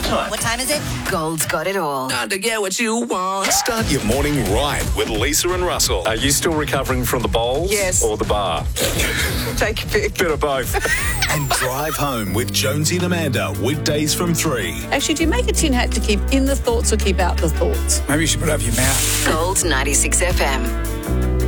What time is it? Gold's got it all. Time to get what you want. Start your morning right with Lisa and Russell. Are you still recovering from the bowls? Yes. Or the bar? Take a pick. Bit of both. And drive home with Jonesy and Amanda, weekdays from 3. Actually, do you make a tin hat to keep in the thoughts or keep out the thoughts? Maybe you should put it over your mouth. Gold 96 FM.